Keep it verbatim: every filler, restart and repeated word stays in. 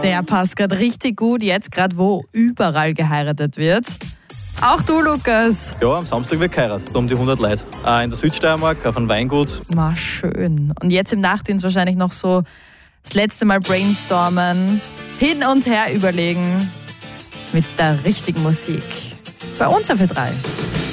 Der passt gerade richtig gut, jetzt gerade wo überall geheiratet wird. Auch du, Lukas. Ja, am Samstag wird geheiratet, um die hundert Leute. Äh, in der Südsteiermark, auf einem Weingut. Na, schön. Und jetzt im Nachtdienst wahrscheinlich noch so das letzte Mal brainstormen, hin und her überlegen mit der richtigen Musik. Bei uns auf Ö drei.